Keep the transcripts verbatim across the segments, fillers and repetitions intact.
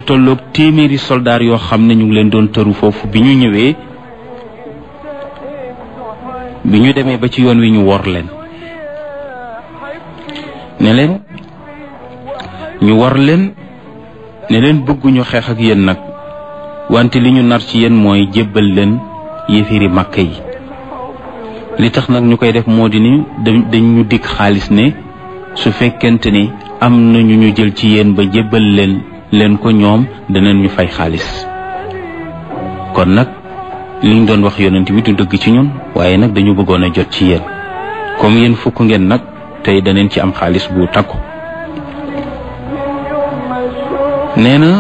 tolloog téeméeri soldaar yoo xam ne ñu ngi leen doon tëru foofu bi ñu ñëwee bi ñu demee ba ci yoon wi ñu wor leen ne leen ñu wor leen ne leen bëgguñu xeex ak yéen nag wante li ñu nar ci yéen mooy jébbal leen yéefiri Makka yi li tax nag ñu koy def moo di ni dañ ñu dikk xaalis ne su fekkente ni am na ñu ñu jël ci yéen ba jébbal leen leen ko ñoom danañ ñu fay xaalis kon nag liñ doon wax yonent bi du dëgg ci ñun waaye nag dañu bëggoon a jot ci yéen comme yéen fukk ngeen nag tey danañ ci am xaalis bu takku nee na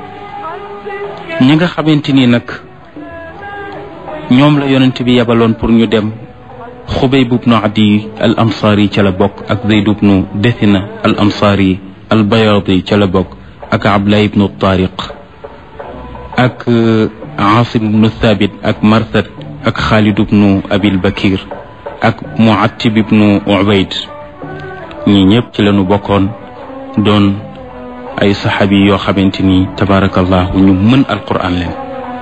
ñi nga xamante ni nag ñoom la yonent bi yabaloon pour ñu dem Xubayb ibnu Adi al Ansaari ca la bokk ak Zayd ibnu Dathina al Ansaari al Bayaadi ca la bokk ak Abdullah ibnu Tariq ak Aasim ibnu Thabit ak Marsad ak Xaalid ibnu Abil Bakir ak Muattib ibnu Ubayd ñi ñëpp ci lañu bokkoon doon ay saxaabi yoo xamante ni tabarakallahu ñu mën alquran leen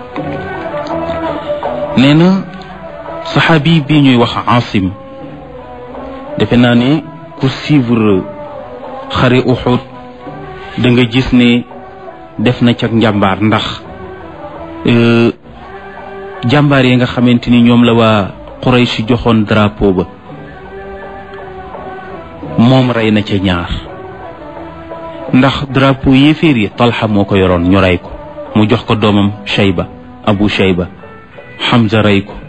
nee na saxaabi bii ñuy wax Aasim defe naa ne ku suivre xare Uhud da nga gis ne def na cag njàmbaar ndax jàmbaar yi nga xamante ni ñoom la waa Quraysh joxoon drapeau ba moom rey na ca ñaar ndax drapeau yéeféer yi Talha moo ko yoroon ñu rey ko mu jox ko doomam Shayba Abu Shayba Hamza rey ko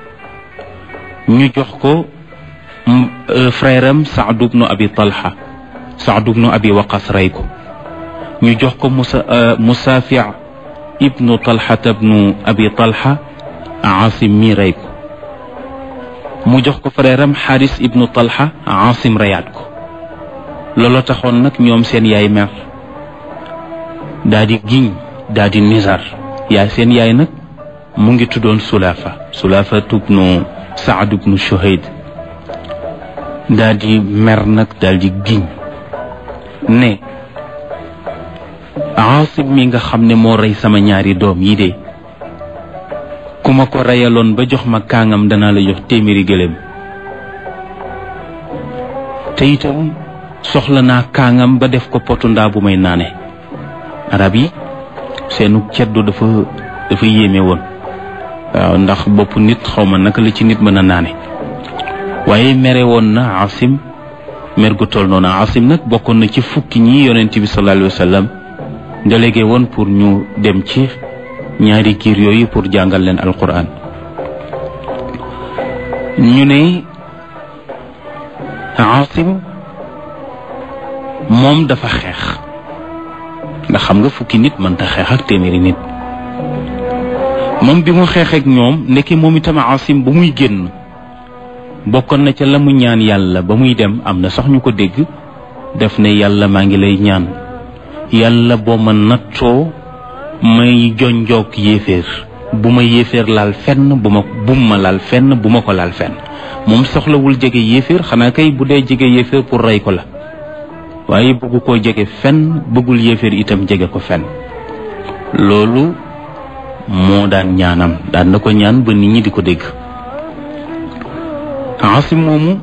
ñu jox ko frère am Saad ibnu Abi Talha Saad ibnu Abi Waqas rey ko ñu jox ko Musa Musaafi ibnu Talha ibnu Abi Talha Aasim mi rey ko mu jox ko frère am Haris ibnu Talha Aasim reyaat ko looloo taxoon nag ñoom seen yaay mer daa di giñ daa di nizar yaay seen yaay nag mu ngi tuddoon Sulaafa Sulaafa ibnu Saad ibnu Shuhayd daa di mer nag daal di giñ ne Aasim mi nga xam ne moo rey sama ñaari doom yi de ku ma ko reyaloon ba jox ma kaangam danaa la jox téeméeri gëléem te itam soxla naa kaangam ba def ko potu ndaa bu may naane arab yi seenu ceddu dafa dafa yéeme woon waaw ndax bopp nit xaw ma naka la ci nit mën a naane waaye mere woon na Aasim mer gu toll noonu Aasim nag bokkoon na ci fukki ñi yonent bi sallallahu alayhi wa sallam délégué woon pour ñu dem ci ñaari kiir yooyu pour jàngal leen alquran ñu ne Aasim moom dafa xeex ndax xam nga fukki nit mënta xeex ak téeméeri nit moom bi mu xeexeek ñoom ndekki moom itam Aasim bu muy génn bokkoon na ca la mu ñaan yàlla ba muy dem am na sax ñu ko dégg def ne yàlla maa ngi lay ñaan yàlla boo ma nattoo may jonjoog yéeféer bu ma yéeféer laal fenn bu ma bum ma laal fenn bu ma ko laal fenn moom soxlawul jege yéeféer xanaa kay bu dee jege yéeféer pour rey ko la waaye bëggu koo jege fenn bëggul yéeféer itam jege ko fenn loolu moo daan ñaanam daan na ko ñaan ba nit ñi di ko dégg Aasim moomu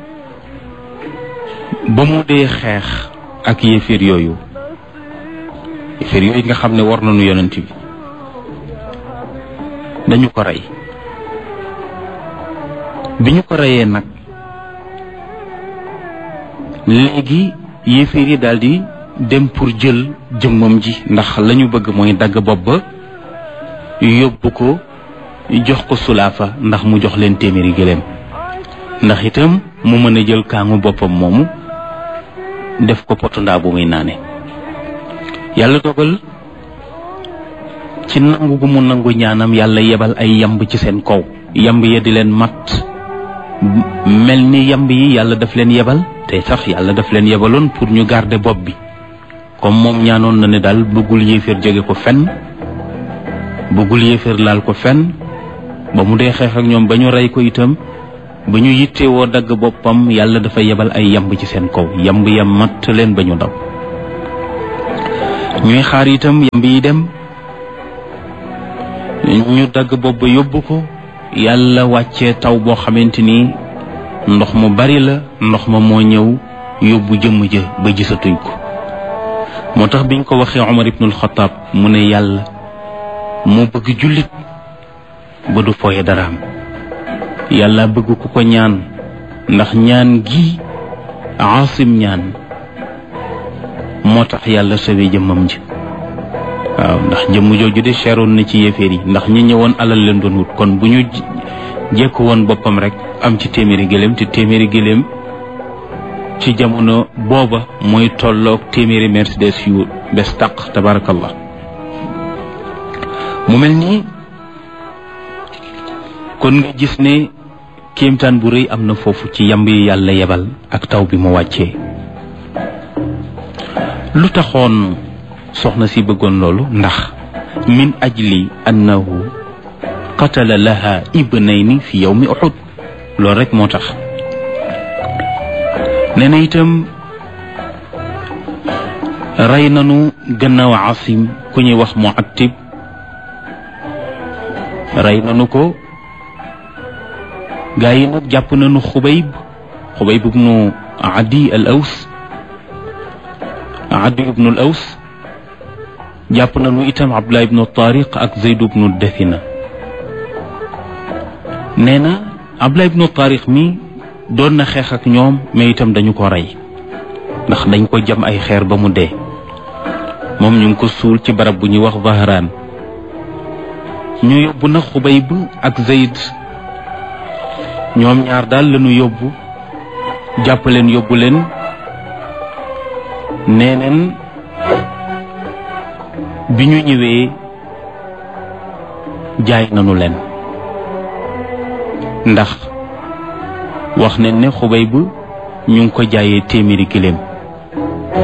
ba mu dee xeex ak yéeféer yooyu yéeféer yooyu nga xam ne war nañu yonent bi dañu ko rey bi ñu ko reyee nag léegi yéeféer yi daldi dem pour jël jëmmam ji ndax lañu bëgg mooy dagg bopp ba yóbbu ko jox ko Sulaafa ndax mu jox leen téeméeri gëléem ndax itam mu mën a jël kaangu boppam moomu def ko potu ndaa bu muy naane yàlla dogal ci nangu gu mu nangu ñaanam yàlla yebal ay yamb ci seen kaw yamb ya di leen mat mel ni yamb yi yàlla daf leen yebal te sax yàlla daf leen yebaloon pour ñu garder bopp bi comme moom ñaanoon na ne daal bëggul yéeféer jege ko fenn bëggul yéeféer laal ko fenn ba mu dee xeex ak ñoom ba ñu rey ko itam ba ñu yittewoo dagg boppam yàlla dafa yebal ay yamb ci seen kaw yamb ya matt leen ba ñu daw ñuy xaar itam yamb yi dem ñu dagg bopp ba yóbbu ko yàlla wàccee taw boo xamante ni ndox mu bari la ndox ma moo ñëw yóbbu jëmm ja ba gisatuñ ko moo tax biñ ko waxee Omar ibnul Xataab mu ne yàlla moo bëgg jullit ba du fooye daraam yàlla bëgg ku ko ñaan ndax ñaan gi Aasim ñaan moo tax yàlla sawee jëmmam ji waaw ndax jëmm jooju de cheroon na ci yéeféer yi ndax ñi ñëwoon alal leen doon wut kon bu ñu jekku woon boppam rek am ci téeméeri gëléem te téeméeri gëléem ci jamono booba mooy tolloog téeméeri Mercedes yu bes tàq tabarakallah mu mel nii kon nga gis ne kéemtaan bu rëy am na foofu ci yamb yi yàlla yebal ak taw bi mu wàccee lu taxoon soxna si bëggoon loolu ndax min ajli annahu qatala laha ibnayni fi yawmi uhud loolu rek moo tax nee na itam rey nanu gannaaw Asim ku ñuy wax Muattib rey nanu ko gaa yi nag jàpp nanu Xubayb Xubayb ibnu Adi al Aws Adi ibnu al Aws jàpp nanu itam Abdullah ibnu Tariq ak Zayd ibnu Dathina nee na Abdullah ibnu Tariq mi doon na xeex ak ñoom mais itam dañu ko rey ndax dañ ko jam ay xeer ba mu dee moom ñu ngi ko suul ci barab bu ñuy wax Zahraan ñu yóbbu na Xubayb ak Zayd ñoom ñaar daal lañu yóbbu jàpp leen yóbbu leen nee neen bi ñu ñëwee jaay nanu leen ndax wax nañ ne Xubayb ñu ngi ko jaayee téeméeri giléem